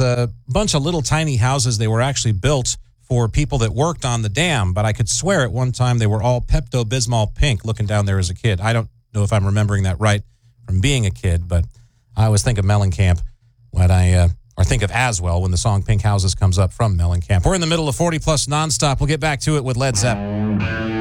a bunch of little tiny houses. They were actually built for people that worked on the dam, but I could swear at one time they were all Pepto-Bismol pink looking down there as a kid. I don't know if I'm remembering that right from being a kid, but I always think of Mellencamp when or think of Aswell when the song Pink Houses comes up from Mellencamp. We're in the middle of 40 Plus nonstop. We'll get back to it with Led Zeppelin.